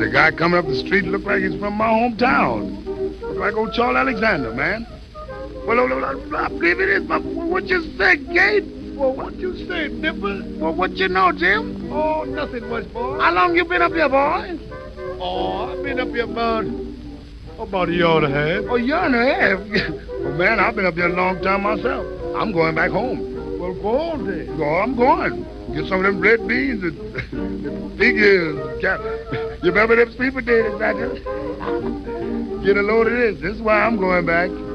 The guy coming up the street looked like he's from my hometown. Looked like old Charles Alexander, man. Well, I believe it is. What you say, Gate? Well, what you say, Dipper? Well, what you know, Jim? Oh, nothing much, boy. How long you been up here, boy? Oh, I've been up here about a year and a half. A year and a half? Well, man, I've been up here a long time myself. I'm going back home. Well, go on then. Go, I'm going. Get some of them red beans and pig ears. You remember them sweet potatoes, Badger? Get a load of this. This is why I'm going back.